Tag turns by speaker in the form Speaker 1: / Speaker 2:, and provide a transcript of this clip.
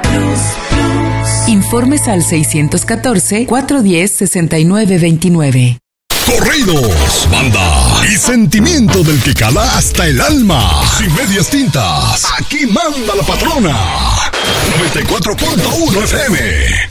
Speaker 1: Informes al 614-410-6929.
Speaker 2: Corridos, banda y sentimiento del que cala hasta el alma. Sin medias tintas, aquí manda la patrona. 94.1 FM.